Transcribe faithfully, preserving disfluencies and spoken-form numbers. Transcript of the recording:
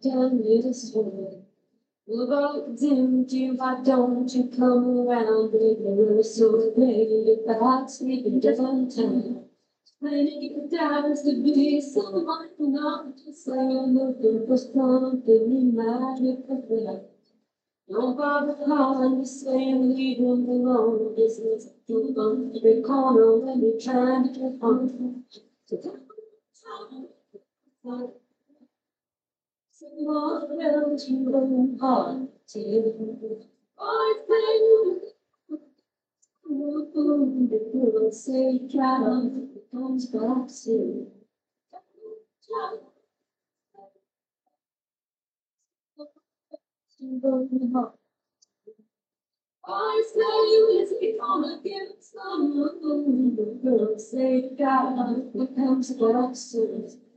done this way. About them, you, why don't you come around, baby? We're so ready about sleeping downtown. Plenty of times to be someone not to say I'm looking for something magical. Don't bother calling me saying leave them alone. This is too long to be corner when you're trying to get home. So come on, someone else you won't hard to. I think the girl say try comes back soon. I say it's gonna get some. The girl say God comes back soon.